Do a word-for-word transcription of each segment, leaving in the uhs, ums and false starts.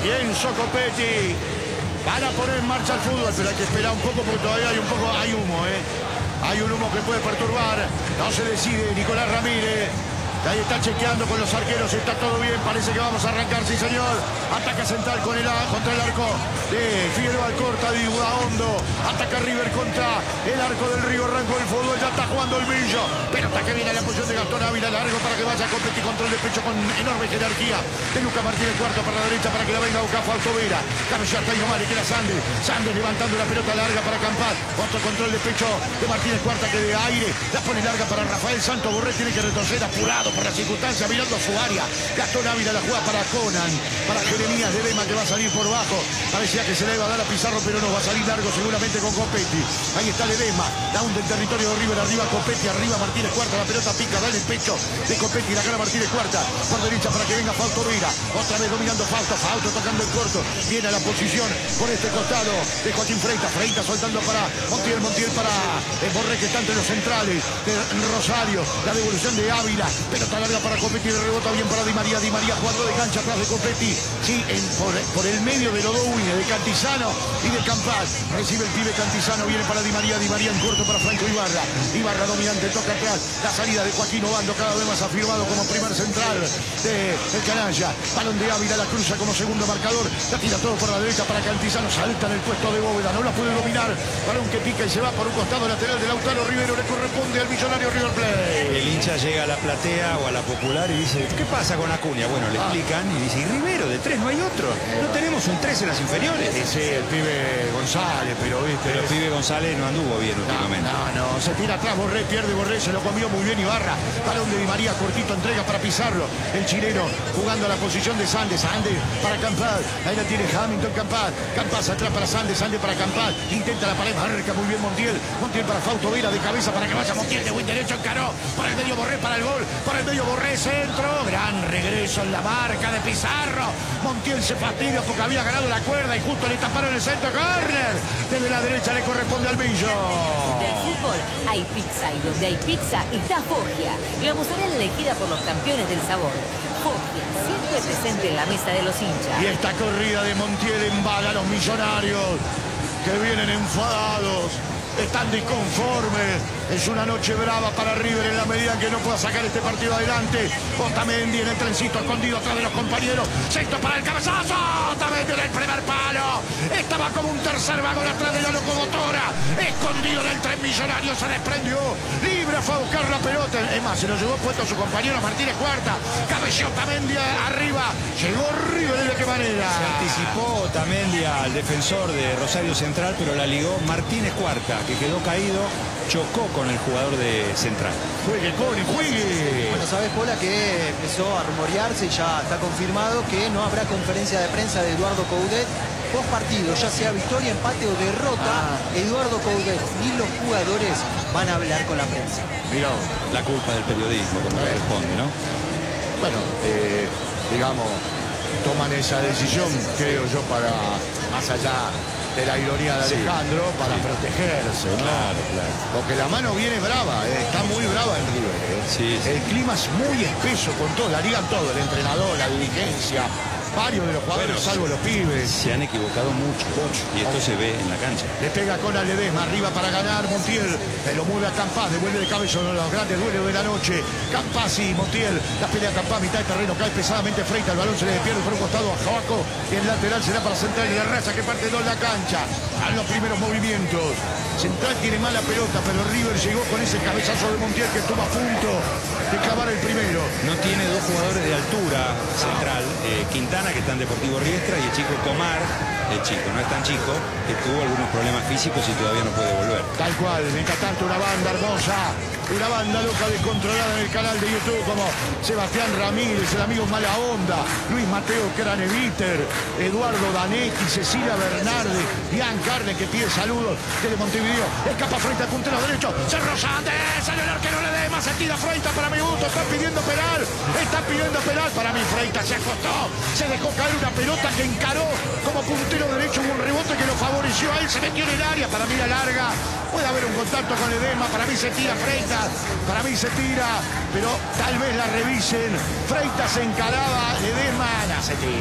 Y Enzo Copetti van a poner en marcha el fútbol, pero hay que esperar un poco porque todavía hay un poco, hay humo, ¿eh? Hay un humo que puede perturbar. No se decide Nicolás Ramírez. Ahí está chequeando con los arqueros, está todo bien, parece que vamos a arrancar, sí señor. Ataca central con el, contra el arco de Figueroa Alcorta, de Hondo. Ataca River contra el arco del Río, arrancó el fútbol, ya está jugando el Millo. Pero hasta que viene la posición de Gastón Ávila, largo para que vaya a competir, control de pecho con enorme jerarquía de Lucas Martínez, cuarto para la derecha para que la venga a buscar Fausto Vera. Cabeza está Igomar y queda Sandes. Sandes levantando la pelota larga para Campat. Otro control de pecho de Martínez Cuarta que de aire la pone larga para Rafael Santos Borré, tiene que retroceder apurado por la circunstancia, mirando su área. Gastón Ávila la juega para Conan, para Jeremías Ledesma que va a salir por bajo. Parecía que se le iba a dar a Pizarro, pero no, va a salir largo seguramente con Copetti. Ahí está Ledesma, down del territorio de River, arriba Copetti, arriba Martínez Cuarta, la pelota pica, da en el pecho de Copetti, la gana Martínez Cuarta, por derecha para que venga Fausto Vera, otra vez dominando Fausto, Fausto tocando el corto, viene a la posición por este costado de Joaquín Freitas, Freitas soltando para Montiel, Montiel para el Borré que está entre los centrales de Rosario, la devolución de Ávila, pelota larga para Copetti, rebota bien para Di María, Di María jugando de cancha atrás de Copetti, sí, en, por, por el medio de los dos wines, de Cantizano y de Campat, recibe el pibe Cantizano, viene para Di María, Di María en corto para Franco Ibarra, Ibarra dominante, toca atrás, la salida de Joaquín Obando, cada vez más afirmado como primer central de el canalla, balón de Ávila, la cruza como segundo marcador, la tira todo por la derecha para Cantizano, salta en el puesto de Bóveda, no la puede dominar, balón que pica y se va por un costado lateral de Lautaro Rivero, le corresponde al millonario River Plate. El hincha llega a la platea o a la Popular y dice, ¿qué pasa con Acuña? Bueno, le explican y dice, ¿y Rivero de tres no hay otro? ¿No tenemos un tres en las inferiores? Sí, sí, el pibe González, pero viste. Pero el pibe González no anduvo bien últimamente. No, no, no, se tira atrás, Borré, pierde Borré, se lo comió muy bien Ibarra. Balón de Di María, cortito, entrega para Pizarro. El chileno jugando a la posición de Sandes, Sandes para Campat. Ahí la tiene Hamilton, Campat. Campat atrás para Sandes, Sandes para Campat. Intenta la pared, marca muy bien Montiel. Montiel para Fausto Vera, de cabeza para que vaya Montiel, de buen derecho encaró. Por el medio Borré para el gol, por el medio Borré, centro. Gran regreso en la marca de Pizarro. Montiel se fastidia porque había ganado la cuerda y justo le taparon el centro. Corner. Desde la derecha le corresponde al Millo. Del fútbol hay pizza y donde hay pizza está Foggia. La mozzarella elegida por los campeones del sabor. Foggia, siempre presente en la mesa de los hinchas. Y esta corrida de Montiel embala a los millonarios que vienen enfadados. Están disconformes. Es una noche brava para River en la medida en que no pueda sacar este partido adelante. Otamendi en el trencito escondido atrás de los compañeros. Centro para el cabezazo. Otamendi en el primer palo. Estaba como un tercer vagón atrás de la locomotora. Escondido en el tren millonario. Se desprendió. Libre fue a buscar la pelota. Es más, se lo llevó puesto a su compañero Martínez Cuarta. Cabeció Otamendi arriba. Llegó River. ¿De qué manera? Se anticipó Otamendi al defensor de Rosario Central, pero la ligó Martínez Cuarta, que quedó caído, chocó con el jugador de Central. Juegue, Coli, juegue. Bueno, sabes, Pola, que empezó a rumorearse y ya está confirmado que no habrá conferencia de prensa de Eduardo Coudet post partido, ya sea victoria, empate o derrota. Ah. Eduardo Coudet ni los jugadores van a hablar con la prensa. Mirá, la culpa del periodismo, como eh. responde, ¿no? Bueno, eh, digamos, toman esa decisión, creo yo, para más allá de la ironía de Alejandro, sí, para sí. protegerse, ¿no? Claro, claro. Porque la mano viene brava, eh, está muy brava en River. Eh. Sí, sí. El clima es muy espeso con todo, la liga todo, el entrenador, la dirigencia, varios de los jugadores, bueno, salvo los pibes. Se han equivocado mucho, mucho. Y esto okay. se ve en la cancha. Le pega con Ledesma, arriba para ganar Montiel, eh, lo mueve a Campas, devuelve de cabeza uno de los grandes duelos de la noche. Campas y Montiel, la pelea Campas, mitad de terreno, cae pesadamente frente al balón, se le pierde por un costado a Jabaco, y el lateral será para Central y la raza que parte dos la cancha. A los primeros movimientos. Central tiene mala pelota, pero River llegó con ese cabezazo de Montiel que estuvo a punto de clavar el primero. No tiene dos jugadores de altura Central, eh, Quintana, que está en Deportivo Riestra, y el chico Comar, el chico, no es tan chico, que tuvo algunos problemas físicos y todavía no puede volver. Tal cual, mientras tanto una banda hermosa, una banda loca descontrolada en el canal de YouTube como Sebastián Ramírez, el amigo Mala Onda, Luis Mateo Craneviter, Eduardo Danetti, Cecilia Bernardi, Ian Carne que pide saludos desde Montevideo, escapa frente al puntero derecho, Cerro Sandes, salió el arquero Ledesma, se tira Freitas para mi gusto, está pidiendo penal, está pidiendo penal, para mí Freitas se acostó, se dejó caer una pelota que encaró como puntero derecho, hubo un rebote que lo favoreció a él, se metió en el área, para mí la larga, puede haber un contacto con Ledesma, para mí se tira Freitas, para mí se tira, pero tal vez la revisen, Freitas encaraba, Ledesma, no se tira Freitas.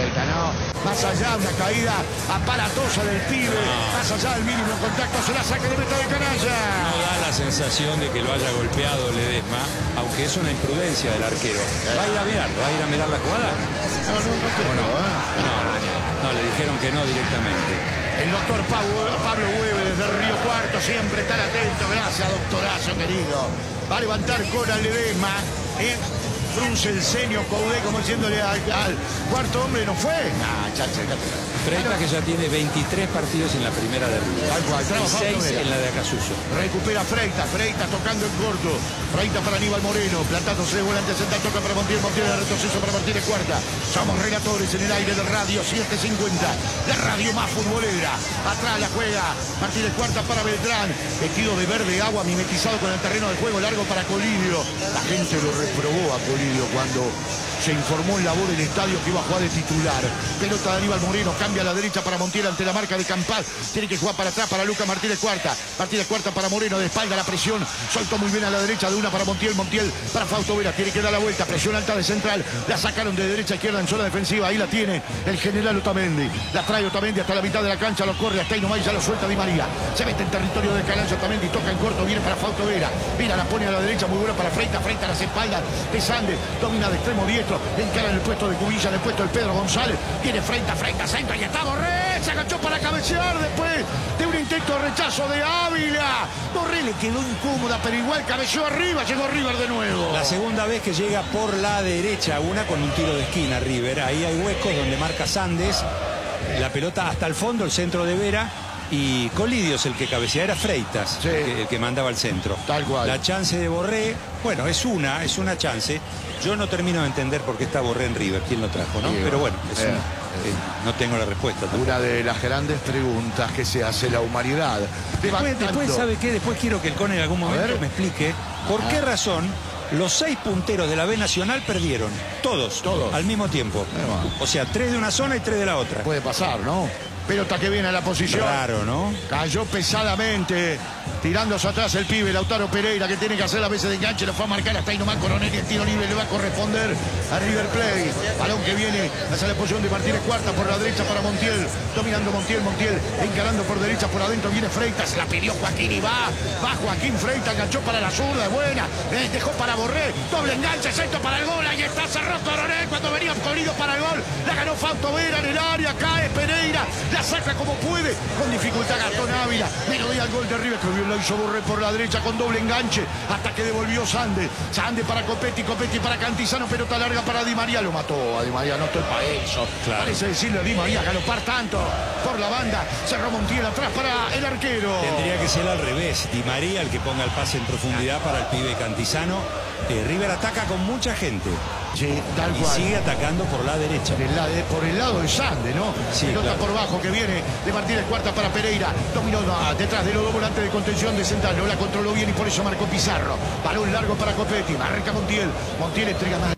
vuelta, ¿no? Más allá, una caída aparatosa del pibe, No. más allá del mínimo contacto, se la saca de meta de canalla. No da la sensación de que lo haya golpeado Ledesma, aunque es una imprudencia del arquero. ¿Va a ir a mirar? ¿Va a ir a mirar la jugada? No, no, no creo, no? ¿eh? No, no, no, le dijeron que no directamente. El doctor Pablo, Pablo Hueve desde Río Cuarto siempre tan atento. Gracias, doctorazo querido. Va a levantar Conan Ledesma. ¿eh? Frunce el ceño Coudet como diciéndole al, al cuarto hombre, ¿no fue? Nah, chacho, chacho. Freitas que ya tiene veintitrés partidos en la primera de River. Tal cual, Y trabaja seis Freitas. en la de Acasuso. Recupera Freitas, Freitas tocando en corto. Freitas para Aníbal Moreno, plantándose de volante central, toca para Montiel, Montiel de retroceso para Martínez Cuarta. Somos relatores en el aire del radio siete cincuenta, la radio más futbolera. Atrás la juega Martínez Cuarta para Beltrán, vestido de verde agua, mimetizado con el terreno de juego, largo para Colidio. La gente lo reprobó a Colidio cuando se informó en la voz del estadio que iba a jugar de titular. Pelota de Aníbal Moreno, cambia a la derecha para Montiel ante la marca de Campal. Tiene que jugar para atrás para Lucas Martínez Cuarta. Martínez Cuarta para Moreno, de espalda la presión. Soltó muy bien a la derecha de una para Montiel. Montiel para Fausto Vera. Tiene que dar la vuelta. Presión alta de central. La sacaron de derecha a izquierda en zona defensiva. Ahí la tiene el general Otamendi. La trae Otamendi hasta la mitad de la cancha. Lo corre hasta ahí nomás y ya lo suelta Di María. Se mete en territorio de Calancho. Otamendi toca en corto. Viene para Fausto Vera. Mira, la pone a la derecha. Muy buena para Freitas. Freitas a las espaldas de Sande. Domina de extremo diestro. Encara en el puesto de Cubilla, en el puesto del Pedro González. Viene Freitas, Freitas, centro y está Borré. Se agachó para cabecear después de un intento de rechazo de Ávila. Borré le quedó incómoda, pero igual cabeceó arriba. Llegó River de nuevo. La segunda vez que llega por la derecha, una con un tiro de esquina River. Ahí hay huecos donde marca Sandes. La pelota hasta el fondo, el centro de Vera. Y Colidio es el que cabecea, era Freitas, Sí. el, que, el que mandaba el centro. Tal cual. La chance de Borré, bueno, es una, es una chance. Yo no termino de entender por qué está Borré en River, quién lo trajo, ¿no? Sí, Pero bueno, es eh, una- eh. eh, no tengo la respuesta tampoco. Una de las grandes preguntas que se hace la humanidad. Después, Levantando. después, ¿sabe qué? Después quiero que el Cone en algún momento ver. me explique por qué razón los seis punteros de la B Nacional perdieron. Todos. Todos. Al mismo tiempo. Ahí va. O sea, tres de una zona y tres de la otra. Puede pasar, ¿no? Pelota que viene a la posición. Raro, ¿no? Cayó pesadamente, tirándose atrás el pibe Lautaro Pereira, que tiene que hacer la veces de enganche, lo fue a marcar hasta ahí nomás Coronel y el tiro libre le va a corresponder a River Plate. Balón que viene hacia la posición de Martínez Cuarta por la derecha para Montiel, dominando Montiel, Montiel encarando por derecha, por adentro viene Freitas, la pidió Joaquín y va, va Joaquín Freitas, enganchó para la zurda, buena, eh, dejó para Borré, doble enganche, centro para el gol, ahí está, cerró Coronel cuando venía corrido para el gol, la ganó Fausto Vera en el área, cae Pereira, la saca como puede, con dificultad Gastón Ávila, melodía al gol de River, que bien lo hizo Borré por la derecha con doble enganche, hasta que devolvió Sande, Sande para Copetti, Copetti para Cantizano, pelota larga para Di María, lo mató a Di María, no estoy para eso, Claro. parece decirle a Di María, galopar tanto por la banda, cerró Montiel atrás para el arquero. Tendría que ser al revés. Di María el que ponga el pase en profundidad para el pibe Cantizano. Eh, River ataca con mucha gente. Sí, tal Y cual. sigue atacando por la derecha. Del lado- de- por el lado de Sande, ¿no? Sí, Pelota claro. por bajo que viene de Martínez Cuarta para Pereira. Dominó no, detrás de los dos volantes de contención de central. No la controló bien y por eso marcó Pizarro. Balón largo para Copetti. Marca Montiel. Montiel entrega más.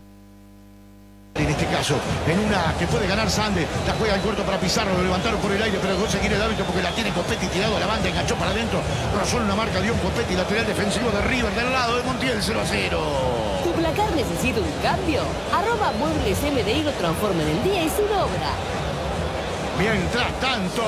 En este caso, en una que puede ganar Sande, la juega en corto para Pizarro, lo levantaron por el aire, pero no se quiere el árbitro porque la tiene Copetti tirado a la banda, enganchó para adentro, rozó en una marca, dio un Copetti, lateral defensivo de River, del lado de Montiel, cero a cero. ¿Tu placar necesita un cambio? Arroba Muebles M D I lo transforma en el día y sin obra. Mientras tanto,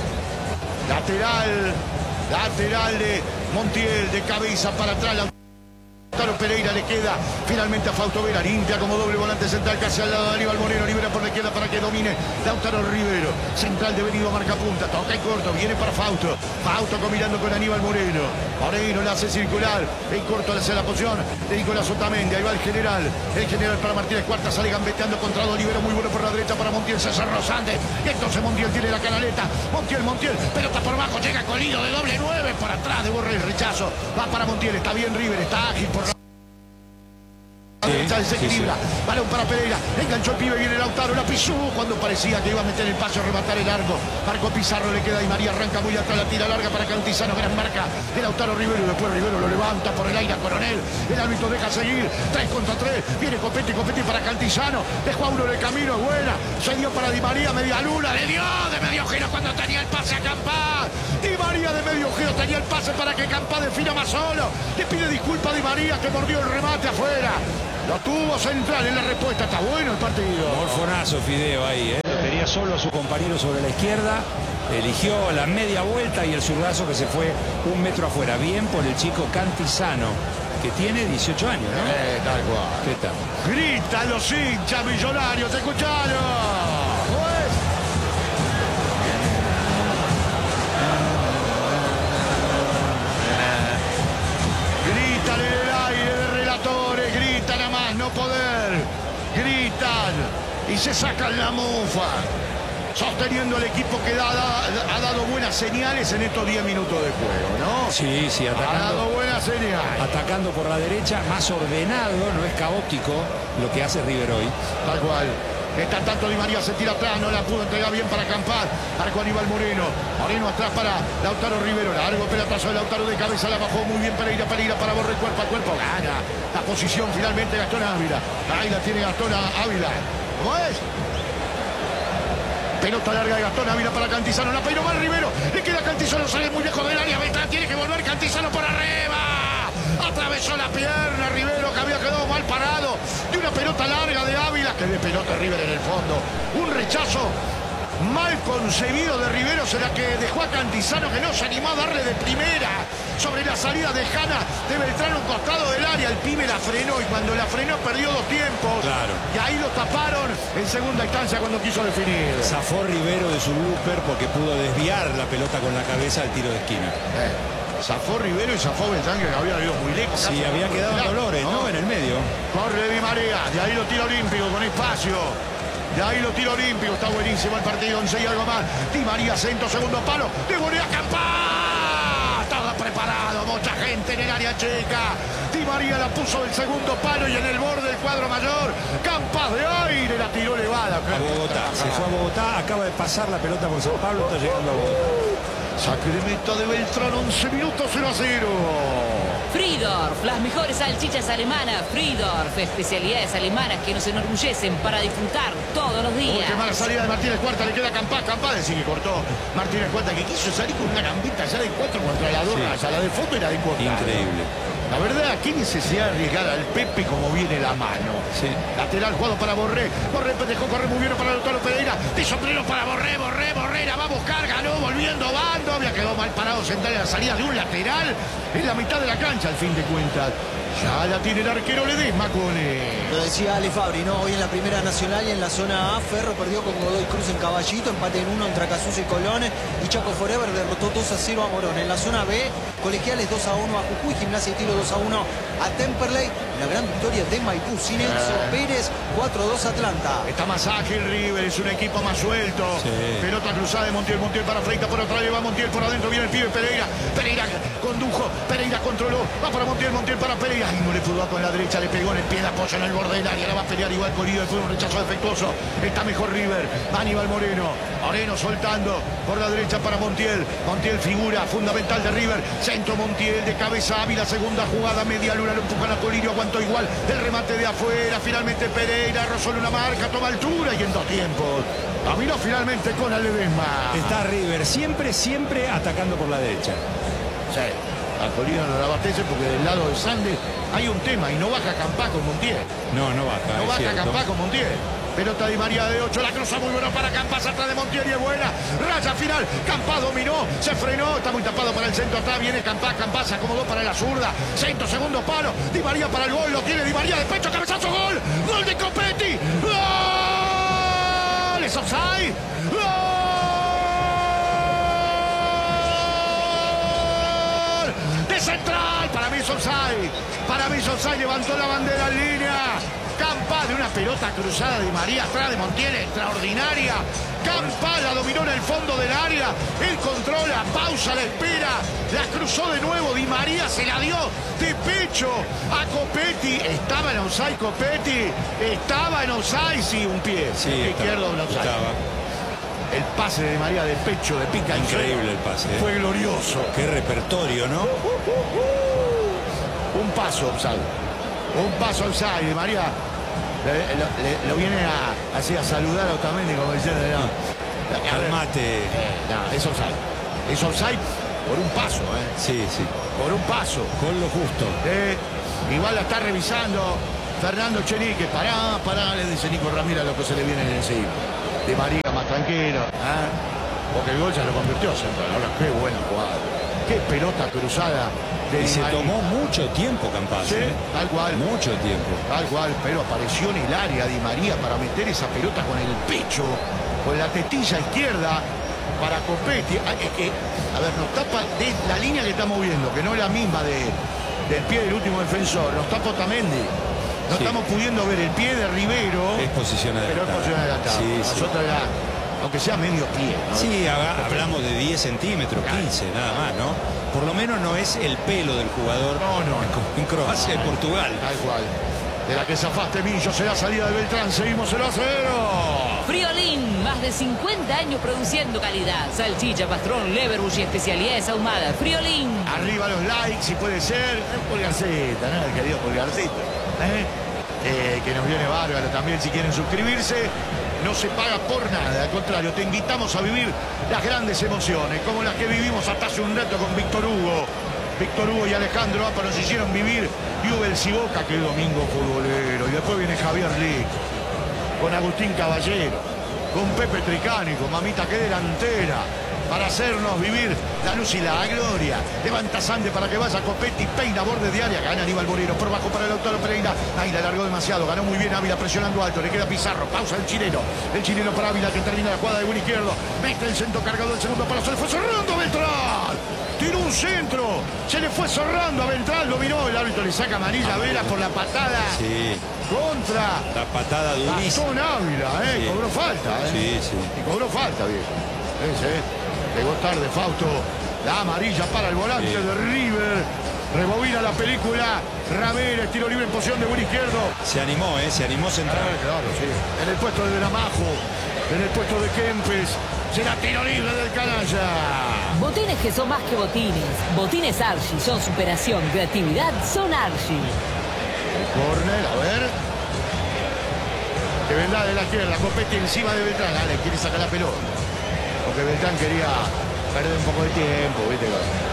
lateral, lateral de Montiel, de cabeza para atrás, Lautaro Pereira le queda finalmente a Fausto Vera, limpia como doble volante central casi al lado de Aníbal Moreno, libera por la izquierda para que domine Lautaro Rivero, central devenido a marca punta, toca en corto, viene para Fausto, Fausto combinando con Aníbal Moreno, Moreno la hace circular, en corto hacia la posición de Nicolás Otamendi, ahí va el general, el general para Martínez Cuarta, sale gambeteando contra Olivero, muy bueno por la derecha para Montiel, se cerró Sande, y entonces Montiel tiene la canaleta, Montiel, Montiel, pelota por bajo, llega Colido de doble nueve, por atrás de Borré el rechazo, va para Montiel, está bien River, está ágil por la derecha, desequilibra, sí, sí. balón para Pereira, enganchó el pibe, viene Lautaro, la pisó cuando parecía que iba a meter el paso, a rematar el arco, marcó Pizarro, le queda Di María, arranca muy atrás, la tira larga para Cantizano, gran marca de Lautaro Rivero, después Rivero lo levanta por el aire a Coronel, el árbitro deja seguir, tres contra tres, viene Copetti, Copetti para Cantizano, dejó a uno en el camino, es buena, se dio para Di María, media luna, le dio de medio giro cuando tenía el pase a Campá, Di María de medio giro tenía el pase para que Campá defina más solo, le pide disculpas a Di María que mordió el remate afuera. Lo tuvo central en la respuesta, está bueno el partido. Morfonazo, Fideo ahí, ¿eh? tenía solo a su compañero sobre la izquierda. Eligió la media vuelta y el zurdazo que se fue un metro afuera. Bien por el chico Cantisano, que tiene dieciocho años, ¿no? Eh, tal cual. ¿Qué tal? Gritan los hinchas Millonarios, escucharon. Gritan en el aire de relatores, gritan a más no poder. Gritan y se sacan la mufa. Sosteniendo al equipo que da, da, ha dado buenas señales en estos diez minutos de juego, ¿no? Sí, sí, Ha dado atacando, buenas señales. atacando por la derecha, más ordenado, no es caótico lo que hace River hoy. Tal cual. Está tanto Di María, se tira atrás, no la pudo entregar bien para acampar. Arco Aníbal Moreno. Moreno atrás para Lautaro Rivero. Largo pelotazo de Lautaro de cabeza, la bajó muy bien Pereira. Pereira para Borré, cuerpo a cuerpo. Gana la posición finalmente Gastón Ávila. Ahí la tiene Gastón Ávila. ¿Cómo es? Pelota larga de Gastón Ávila para Cantisano. La peinó mal Rivero. Le queda Cantisano, sale muy lejos del área. Beltrán tiene que volver Cantisano por arriba. Atravesó la pierna Rivero, que había quedado mal parado. De una pelota larga de Ávila. Que de pelota River en el fondo. Un rechazo mal concebido de Rivero. Será que dejó a Cantisano, que no se animó a darle de primera sobre la salida de Jana de Beltrán, un costado del área. El pibe la frenó y cuando la frenó perdió dos tiempos. Claro. Y ahí lo taparon en segunda instancia cuando quiso definir. Zafó Rivero de su blooper porque pudo desviar la pelota con la cabeza al tiro de esquina. Eh. Zafó Rivero y zafó Beltrán, que había ido muy lejos. Sí, había quedado en Dolores, ¿no? En el medio. Corre Di María, de ahí lo tira olímpico con espacio. De ahí lo tira olímpico, está buenísimo el partido, once y algo más. Di María, centro, segundo palo, de volea Campá. Todo preparado, mucha gente en el área chica. Di María la puso del segundo palo y en el borde del cuadro mayor. Campás de aire, la tiró elevada. A Bogotá, se fue a Bogotá, acaba de pasar la pelota por San Pablo, está llegando a Bogotá. Sacramento de Beltrán, once minutos, cero a cero. Friedorf, las mejores salchichas alemanas. Friedorf, especialidades alemanas que nos enorgullecen para disfrutar todos los Uy, días. qué mala salida de Martínez Cuarta, le queda Campá, Campá decir que cortó Martínez Cuarta, que quiso salir con una gambita ya de cuatro contra la dos, Sí. o sea, la de fondo era de cuatro. Increíble. La verdad, qué necesidad de arriesgar al Pepe como viene la mano. Sí. Lateral jugado para Borré. Borré dejó correr muy bien para Lautaro Pereira. De sombrero para Borré, Borré, Borré. La va a buscar, ganó, volviendo bando. Había quedado mal parado central en la salida de un lateral. En la mitad de la cancha, al fin de cuentas. Ya la tiene el arquero Ledesma con él. Lo decía Ale Fabri, ¿no? Hoy en la Primera Nacional y en la zona A, Ferro perdió con Godoy Cruz en Caballito, empate en uno entre Acasús y Colón, y Chaco Forever derrotó dos a cero a Morón. En la zona B, Colegiales dos a uno a Jujuy, Gimnasia y Tiro dos a uno a Temperley, la gran victoria de Maipú, sin Enzo Pérez, cuatro a dos Atlanta. Está más ágil River, es un equipo más suelto. Sí. Pelota cruzada de Montiel, Montiel para Freitas, por otra le va Montiel, por adentro viene el pibe Pereira. Pereira condujo, Pereira controló, va para Montiel, Montiel para Pereira. Y no le pudo dar con la derecha, le pegó en el pie, la apoya en el borde del área, la va a pelear igual Corido, fue un rechazo defectuoso. Está mejor River, Aníbal Moreno. Moreno soltando por la derecha para Montiel. Montiel, figura fundamental de River. Centro Montiel de cabeza Ávila, segunda jugada, media luna, lo empujan a Colirio, aguantó igual el remate de afuera. Finalmente Pereira rozó una marca, toma altura y en dos tiempos. Dominó finalmente con Ledesma. Está River siempre, siempre atacando por la derecha. Sí, a Colirio no la abastece porque del lado de Sande hay un tema y no baja Campá con Montiel. No, no baja, No es baja cierto. Campá con Montiel. Pelota de María de ocho, la cruza muy buena para Campás atrás de Montiel y es buena. Raya final, Campás dominó, se frenó, está muy tapado para el centro atrás, viene Campás, Campás se acomodó para la zurda. Centro, segundo palo, Di María para el gol, lo tiene Di María de pecho, cabezazo, gol, gol de Copetti. ¡Gol! ¿Es offside? ¡Gol! De central, para mí es offside. Para mí es offside, levantó la bandera en línea. Campás de una pelota cruzada de María atrás de Montiel, extraordinaria. Campás la dominó en el fondo del área. Él controla, pausa, la espera. La cruzó de nuevo. Di María se la dio de pecho a Copetti. Estaba en offside Copetti. Estaba en offside, sí, un pie. Sí, izquierdo, un offside. estaba. El pase de María de pecho, de pica. Increíble el pase, ¿eh? Fue glorioso. Qué repertorio, ¿no? Un paso offside. Un paso offside de María. Le, le, le, lo viene a, así a saludar a Otamendi como diciendo, no. A ver, Calmate. eh, no, es offside. Es offside por un paso, ¿eh? Sí, sí. Por un paso. Con lo justo. Eh, igual la está revisando Fernando Chenique. Pará, pará, le dice Nico Ramírez lo que se le viene en el enseguida. Di María más tranquilo. ¿eh? Porque el gol ya lo convirtió central. Ahora qué buena jugada. Qué pelota cruzada de Y Di se María. tomó mucho tiempo, Campazzo. Sí, ¿eh? tal cual. Mucho tiempo. Tal cual, pero apareció en el área Di María para meter esa pelota con el pecho, con la tetilla izquierda para Copetti. Ah, es que, a ver, nos tapa de la línea que estamos viendo, que no es la misma de, del pie del último defensor, nos tapa Otamendi. No Sí. estamos pudiendo ver el pie de Rivero, Es posición pero es adelantada. posición adelantada. Sí, sí. Nosotros era, aunque sea medio pie, ¿no? Sí, haga- hablamos de diez centímetros, quince, nada más, ¿no? Por lo menos no es el pelo del jugador No, no. como en Croacia y Portugal. Tal cual. De la que zafaste, Millo, será salida de Beltrán. Seguimos cero a cero. Friolín, más de cincuenta años produciendo calidad. Salchicha, pastrón, leverbush y especialidades ahumadas. Friolín. Arriba los likes, si puede ser. Un pulgarcita, ¿no? El querido pulgarcito. ¿eh? Eh, que nos viene bárbaro también si quieren suscribirse. No se paga por nada, al contrario, te invitamos a vivir las grandes emociones, como las que vivimos hasta hace un rato con Víctor Hugo. Víctor Hugo y Alejandro Apa nos hicieron vivir Newell's y Boca, que domingo futbolero. Y después viene Javier Lick, con Agustín Caballero, con Pepe Tricani, con Mamita, que delantera, para hacernos vivir la luz y la gloria. Levanta Sande para que vaya Copetti, peina borde de área, gana Aníbal Moreno, por bajo para el Lautaro Pereira. Ahí la alargó demasiado, ganó muy bien Ávila presionando alto, le queda Pizarro, pausa el chileno, el chileno para Ávila que termina la jugada de buen izquierdo, mete el centro cargado del segundo palo, se le fue cerrando a Beltrán, tiró un centro, se le fue cerrando a Beltrán, lo miró, el árbitro le saca amarilla a Vela por la patada Sí, contra la patada durísima. Gastón Ávila, eh, Sí. cobró falta, eh. Sí, sí. Y cobró falta, viejo. Ese, eh. Llegó tarde Fausto. La amarilla para el volante Sí. de River. Rebobina la película. Ramírez, tiro libre en posición de buen izquierdo. Se animó, ¿eh? Se animó central. Ah, claro, sí. En el puesto de Gramajo. En el puesto de Kempes. Será tiro libre del canalla. Botines que son más que botines. Botines Archie son superación, creatividad, son Archie. Corner, a ver. Que vendrá de la izquierda. Copetti encima de Beltrán. Dale, quiere sacar la pelota. Porque Beltrán quería perder un poco de tiempo, ¿viste?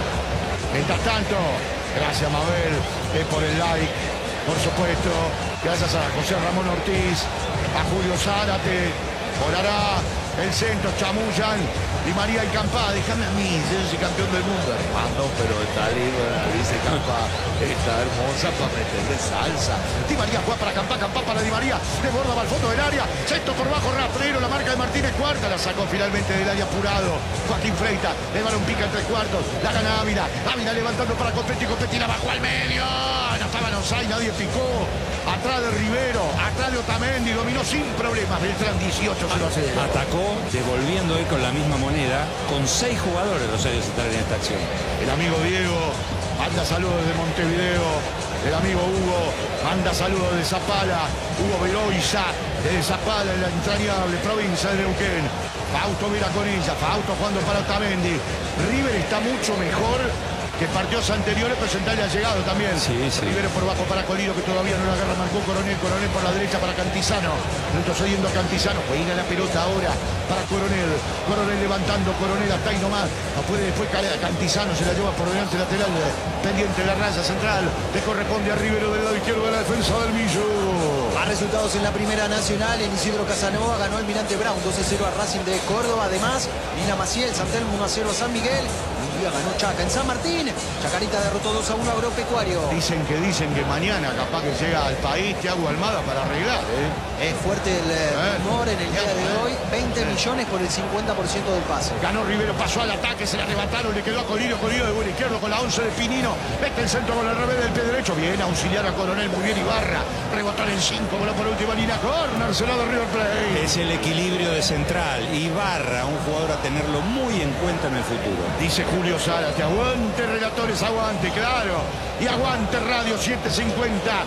Mientras tanto, gracias Mabel eh, por el like, por supuesto. Gracias a José Ramón Ortiz, a Julio Zárate, volará el centro, chamullan. Di María y Campá, déjame a mí, yo soy campeón del mundo, hermano, pero está libre, dice Campá, está hermosa para meterle salsa. Di María juega para Campá, Campá para Di María, desborda va al fondo del área, sexto por bajo, rastrero, la marca de Martínez, cuarta, la sacó finalmente del área apurado. Joaquín Freita, el balón pica en tres cuartos, la gana Ávila, Ávila levantando para Copetti, Copetti la bajó al medio, no estaba en offside, nadie picó. Atrás de Rivero, atrás de Otamendi, dominó sin problemas. Beltrán dieciocho cero a cero. Atacó, devolviendo hoy con la misma moneda, con seis jugadores Rosario Central en esta acción. El amigo Diego manda saludos desde Montevideo. El amigo Hugo manda saludos de Zapala. Hugo Veloiza de Zapala, en la entrañable provincia de Neuquén. Fausto mira con ella. Fausto jugando para Otamendi. River está mucho mejor que partidos anteriores, pero Central le ha llegado también. Sí, sí. Rivero por bajo para Colido, que todavía no la agarra, marcó Coronel. Coronel por la derecha para Cantizano. Retrocediendo a Cantizano. Juega la pelota ahora para Coronel. Coronel levantando. Coronel hasta ahí nomás. No puede después caer a Cantizano. Se la lleva por delante lateral. Pendiente la raya central. Le corresponde a Rivero del lado izquierdo de la defensa del Millo. Más resultados en la Primera Nacional. En Isidro Casanova ganó el Mirante Brown dos a cero a Racing de Córdoba. Además, Lina Maciel, San Telmo uno a cero a San Miguel. Un día ganó Chaca en San Martín. Chacarita derrotó dos a uno a Agropecuario. Dicen que dicen que mañana capaz que llega al país Thiago Almada para arreglar, ¿eh? Es fuerte el eh, rumor en el día de hoy. veinte millones por el cincuenta por ciento del pase. Ganó Rivero, pasó al ataque, se le arrebataron, le quedó a Colidio, Colidio de buen izquierdo con la once de Pinino. Mete el centro con el revés del pie derecho. Bien, auxiliar a Coronel, muy bien Ibarra. Rebotó en cinco, voló por última línea. Corner, se lo de River Plate. Es el equilibrio de Central. Ibarra, un jugador a tenerlo muy en cuenta en el futuro. Dice Julio Zárate, aguante relatores, aguante, claro. Y aguante Radio setecientos cincuenta.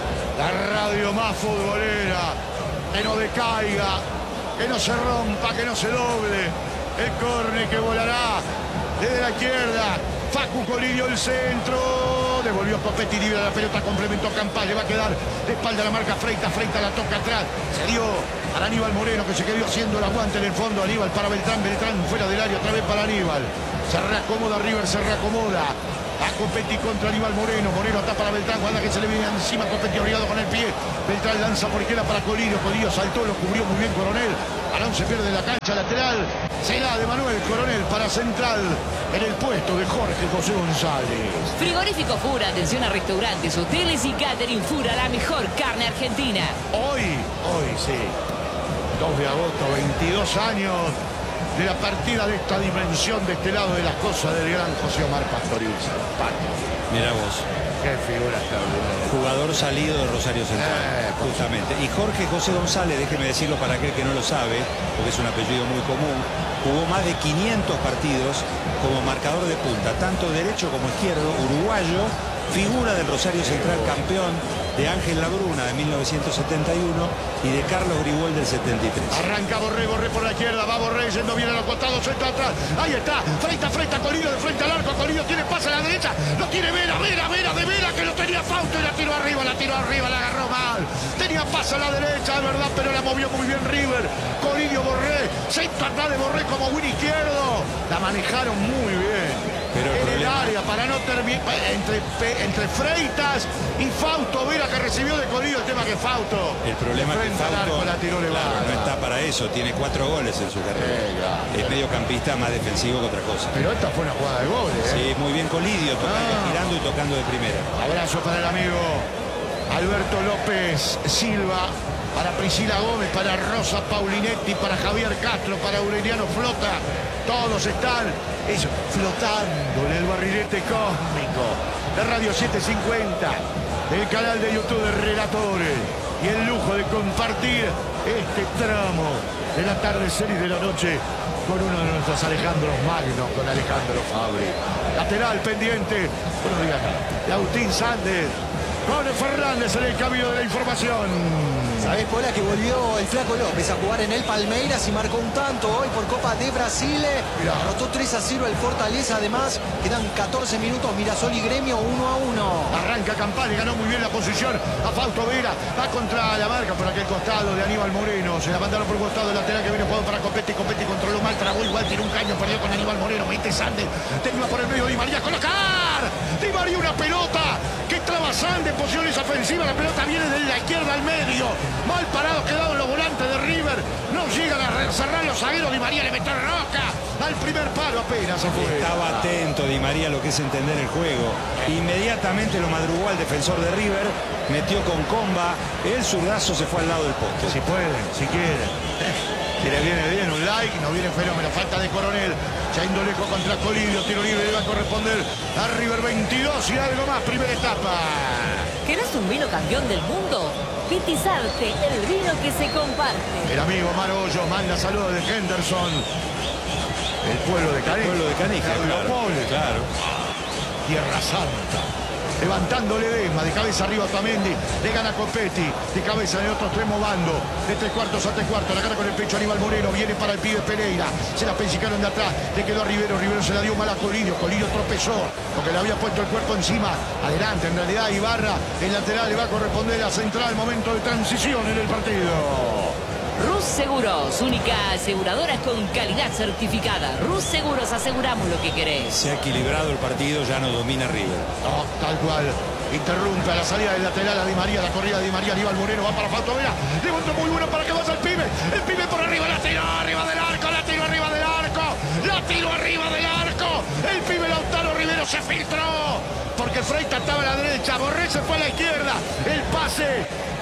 La radio más futbolera. Que no decaiga, que no se rompa, que no se doble. El córner que volará desde la izquierda. Facu Colidio el centro. Devolvió Copetti libre la pelota, complementó Campá. Le va a quedar de espalda la marca Freita. Freita la toca atrás. Se dio para Aníbal Moreno, que se quedó haciendo el aguante en el fondo. Aníbal para Beltrán. Beltrán fuera del área otra vez para Aníbal. Se reacomoda River, se reacomoda. A Copetti contra Aníbal Moreno. Moreno tapa a Beltrán. Guarda que se le viene encima. Copetti obligado con el pie. Beltrán lanza por izquierda para Colidio. Colidio saltó, lo cubrió muy bien Coronel. Balón se pierde en la cancha lateral. Se da de Manuel Coronel para Central en el puesto de Jorge José González. Frigorífico Fura, atención a restaurantes, hoteles y catering Fura, la mejor carne argentina. Hoy, hoy sí, dos de agosto, veintidós años de la partida de esta dimensión de este lado de las cosas del gran José Omar Pastoriza. Mira vos. Qué figura extraordinaria. Jugador salido de Rosario Central, Eh, justamente. Y Jorge José González, déjeme decirlo para aquel que no lo sabe, porque es un apellido muy común, jugó más de quinientos partidos como marcador de punta, tanto derecho como izquierdo, uruguayo, figura del Rosario Central, campeón de Ángel Labruna de mil novecientos setenta y uno y de Carlos Gribol del setenta y tres. Arranca Borré, Borré por la izquierda, va Borré, yendo bien a los costados, centro atrás, ahí está, frente a frente a Colidio, de frente al arco, Colidio tiene pase a la derecha, lo tiene Vera, Vera, Vera, de Vera, que lo tenía Fausto y la tiró arriba, la tiró arriba, la agarró mal, tenía pase a la derecha, de verdad, pero la movió muy bien River, Colidio, Borré, centro atrás de Borré como win izquierdo, la manejaron muy bien. Pero el en el problema... área para no terminar entre, entre Freitas y Fausto Vera, que recibió de Colidio el tema que Fausto El problema es que frente al Fausto arco la tiró claro, levada. no está para eso, tiene cuatro goles en su carrera. Eh, claro. Es mediocampista más defensivo que otra cosa. Pero esta fue una jugada de gol, ¿eh? Sí, muy bien Colidio, tocando, Ah. girando y tocando de primera. Abrazo para el amigo Alberto López Silva, para Priscila Gómez, para Rosa Paulinetti, para Javier Castro, para Aureliano Flota. Todos están eso, flotando en el barrilete cósmico de Radio setecientos cincuenta, del canal de YouTube de Relatores. Y el lujo de compartir este tramo del atardecer y de la noche con uno de nuestros Alejandros Magno, con Alejandro Fabri. Lateral pendiente, buenos días, Agustín Sández, con Fernández en el camino de la información. ¿Sabés, Pola, que volvió el Flaco López a jugar en el Palmeiras y marcó un tanto hoy por Copa de Brasil? Mirá. Derrotó tres a cero el Fortaleza. Además, quedan catorce minutos. Mirasol y Gremio uno a uno. Arranca Campani, ganó muy bien la posición a Fausto Vera, va contra la marca por aquel costado de Aníbal Moreno, se la mandaron por el costado del lateral que viene jugando para Copetti, Copetti controló mal, trabó igual, tiró un caño, perdió con Aníbal Moreno, mete Sande, tenía por el medio Di María, colocar, Di María una pelota que traba Sande, posiciones ofensivas, la pelota viene de la izquierda al medio, mal parados quedaron los volantes de River, no llegan a cerrar los zagueros, Di María le metió roca al primer palo, apenas se fue. Estaba atento Di María, lo que es entender el juego. Inmediatamente lo madrugó al defensor de River, metió con comba, el zurdazo se fue al lado del poste. Si pueden, si quieren. Si les viene bien un like, no viene fenómeno. Falta de Coronel. Ya Indoleco contra Colidio. Tiro libre le va a corresponder a River. veintidós y algo más. Primera etapa. ¿Querés un vino campeón del mundo? Pitizarte, el vino que se comparte. El amigo Maro Hoyos manda saludos de Henderson. El pueblo de Canija. El pueblo de Canija, claro, Europol. claro. Tierra Santa. Levantando Ledesma, de cabeza arriba Otamendi, le gana Copetti, de cabeza en el otro extremo Bando, de tres cuartos a tres cuartos, la cara con el pecho Aníbal Moreno, viene para el pibe Pereira, se la pensicaron de atrás, le quedó a Rivero, Rivero se la dio mal a Colidio, Colidio tropezó, porque le había puesto el cuerpo encima, adelante, en realidad Ibarra, el lateral le va a corresponder a Central, momento de transición en el partido. Rus Seguros, única aseguradora con calidad certificada. Rus Seguros, aseguramos lo que querés. Se ha equilibrado el partido, ya no domina River. No, tal cual. Interrumpe a la salida del lateral a Di María, la corrida de Di María, Aníbal Moreno va para Fausto Vera, levantó muy bueno para que vaya el pibe, el pibe por arriba, la tiró arriba del arco, la tiró arriba del arco, la tiró arriba del arco, el pibe Lautaro Rivero se filtró, porque Freitas estaba a la derecha, Borré se fue a la izquierda, el pase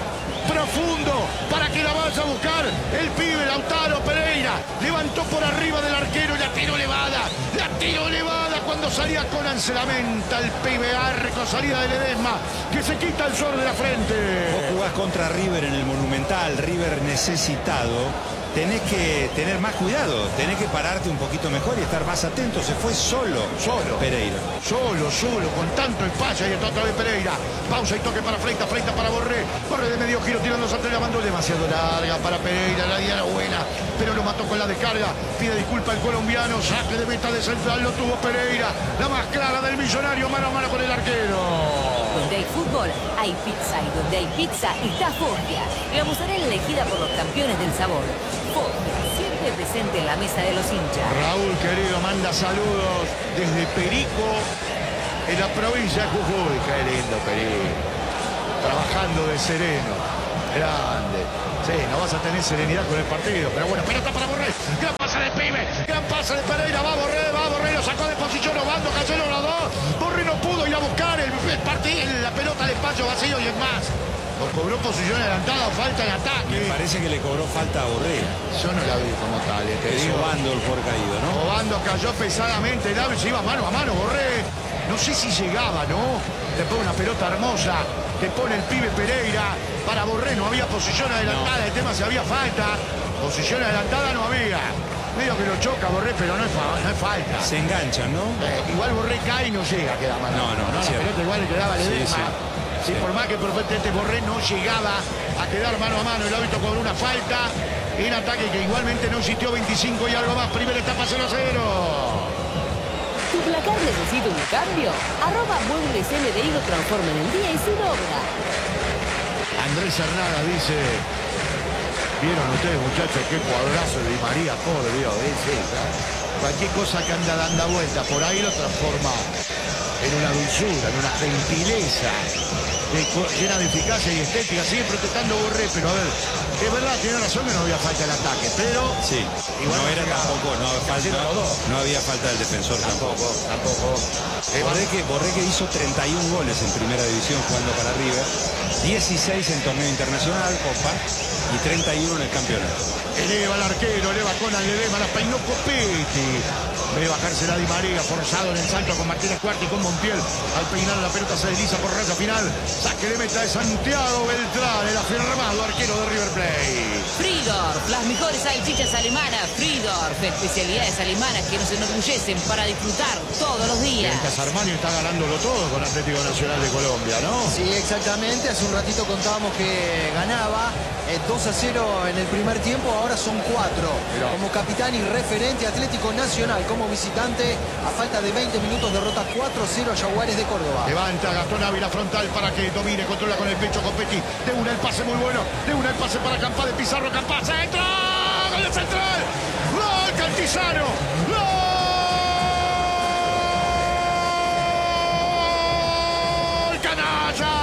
profundo para que la vaya a buscar el pibe Lautaro Pereira, levantó por arriba del arquero y la tiró elevada, la tiró elevada cuando salía Conan, se lamenta el pibe Arco, salida de Ledesma, que se quita el sol de la frente. Vos jugás contra River en el Monumental, River necesitado, tenés que tener más cuidado, tenés que pararte un poquito mejor y estar más atento, se fue solo, Solo. Pereira. Solo, solo, con tanto espacio, ahí está otra vez Pereira. Pausa y toque para Freitas, Freitas para Borré. Borré de medio giro tirando atrás, la mandó demasiado larga para Pereira, la diana buena, pero lo mató con la descarga. Pide disculpa el colombiano, saque de meta de Central, lo tuvo Pereira. La más clara del millonario, mano a mano con el arquero. Donde hay fútbol, hay pizza. Y donde hay pizza, está Foggia. La mozzarella elegida por los campeones del sabor. Foggia, siempre presente en la mesa de los hinchas. Raúl, querido, manda saludos desde Perico, en la provincia de Jujuy. Qué lindo Perín. Trabajando de sereno. Grande. Sí, no vas a tener serenidad con el partido, pero bueno, pelota para Borré. Gran pase del pibe, gran pase de Pereira. Va Borré, va Borré, lo sacó de posición, Obando, cayeron los dos. Borré no pudo ir a buscar el, el partido, la pelota al espacio vacío y es más. Lo cobró posición adelantada o falta en ataque. Me parece que le cobró falta a Borré. Yo no la vi como tal, te Es digo. Obando el por caído, ¿no? Obando cayó pesadamente, el árbitro se iba mano a mano, Borré. No sé si llegaba, ¿no? Después una pelota hermosa que pone el pibe Pereira para Borré. No había posición adelantada, no. El tema si había falta. Posición adelantada no había. Medio que lo choca Borré, pero no es, no es falta. Se enganchan, ¿no? Eh, igual Borré cae y no llega, queda mano. No, no, no. La pelota igual le quedaba sí, Ledesma. sí. Sí, Sí. por más que perfectamente Borré no llegaba a quedar mano a mano, el árbitro cobró una falta en ataque que igualmente no existió. Veinticinco y algo más, primera etapa cero a cero. ¿Tu placar necesita un cambio? Arroba Muebles M D I lo transforma en el día y sin obra. Andrés Hernada dice: ¿vieron ustedes, muchachos, qué cuadrazo de Di María? Por Dios, ¿eh? Sí, claro. Cualquier cosa que anda dando vuelta por ahí lo transforma en una dulzura, en una gentileza, llena de eficacia y estética. Sigue protestando Borré, pero a ver, es verdad, tiene razón que no había falta el ataque, pero... Sí, igual no era tampoco, no, falta, no había falta del defensor tampoco. Tampoco, tampoco. Eh, Borré, que, Borré que hizo treinta y un goles en primera división jugando para River, dieciséis en torneo internacional, Copa, y treinta y uno en el campeonato. Eleva el arquero, eleva Conan Ledesma, la peinó Copetti. Debe bajársela Di María, forzado en el salto con Martínez Cuarta y con Montiel. Al peinar la pelota se desliza por raya final. Saque de meta de Santiago Beltrán, el afirmado arquero de River Plate. Fridorf, las mejores salchichas alemanas. Fridorf, especialidades alemanas que nos enorgullecen para disfrutar todos los días. El Casarmani está ganándolo todo con Atlético Nacional de Colombia, ¿no? Sí, exactamente. Hace un ratito contábamos que ganaba eh, dos a cero en el primer tiempo, ahora son cuatro. Pero... como capitán y referente Atlético Nacional, como visitante, a falta de veinte minutos, derrota cuatro a cero a Jaguares de Córdoba. Levanta Gastón Ávila frontal para que domine, controla con el pecho Copetti. De una el pase muy bueno, de una el pase para Campá de Pizarro, Campá, ¡centro! ¡Gol de Central! ¡Gol Cantizano! ¡Gol canalla!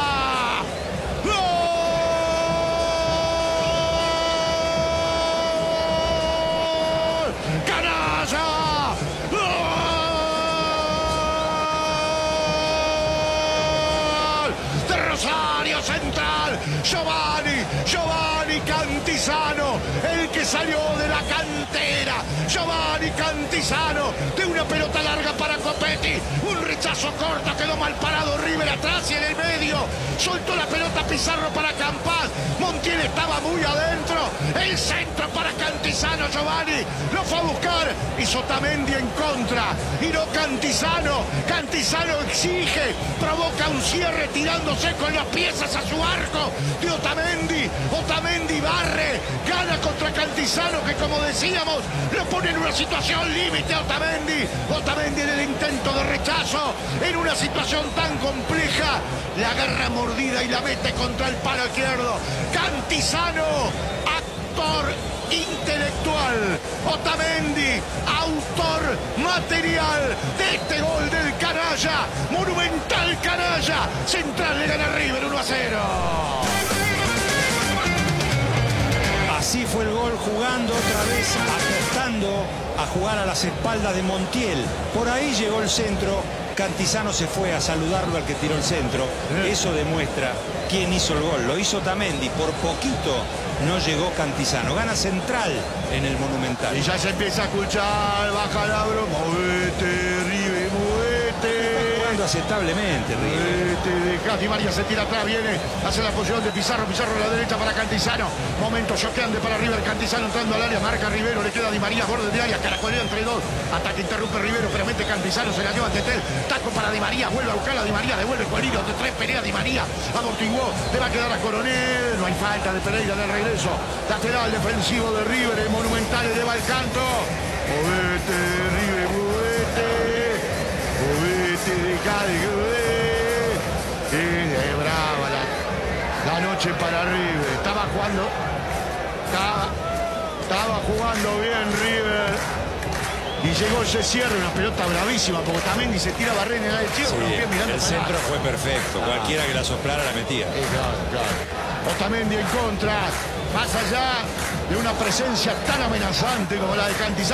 Central, Giovanni, Giovanni Cantizano, el que salió de la cantera, Giovanni Cantizano, de una pelota larga para Copetti, un rechazo corto, quedó mal parado River atrás y en el medio, soltó la pelota Pizarro para Campás, Montiel estaba muy adentro, el centro para Cantizano, Giovanni, lo fue a buscar y Sotamendi en contra, y no Cantizano, Cantizano exige, provoca un cierre tirándose con las piezas a su arco de Otamendi, Otamendi barre, gana contra Cantizano que como decíamos lo pone en una situación límite a Otamendi, Otamendi en el intento de rechazo, en una situación tan compleja, la agarra mordida y la mete contra el palo izquierdo, Cantizano, actor intelectual, Otamendi, autor material de este gol del canalla, monumental canalla, Central le gana a River uno a cero. Así fue el gol, jugando otra vez, apostando a jugar a las espaldas de Montiel. Por ahí llegó el centro, Cantizano se fue a saludarlo al que tiró el centro. Eso demuestra quién hizo el gol. Lo hizo Otamendi, por poquito no llegó Cantizano. Gana Central en el Monumental. Y ya se empieza a escuchar, baja la broma, movete, River, movete. Jugando aceptablemente, River. Movete, Di María se tira atrás, viene, hace la posición de Pizarro, Pizarro a la derecha para Cantizano. Momento choqueante para River, Cantizano entrando al área, marca Rivero, le queda Di María, borde de área, caracolea entre dos. Ataque interrumpe Rivero, pero mete Cantizano, se la lleva ante Tel. Taco para Di María, vuelve a buscar a Di María, devuelve Colino de tres, pelea Di María, amortiguó, le va a quedar a Coronel, no hay falta de Pereira en el regreso, lateral defensivo de River, el Monumental le va el canto, movete River, movete, movete de Cádiz, es brava la, la noche para River, estaba jugando, estaba, estaba jugando bien River, Y llegó ese cierre, una pelota bravísima, porque también se tira Barrena en el cielo, Sí, con los pies mirando el para centro abajo. fue perfecto. Ah. Cualquiera que la soplara la metía. Sí, claro, claro. Otamendi en contra, más allá de una presencia tan amenazante como la de Cantizano.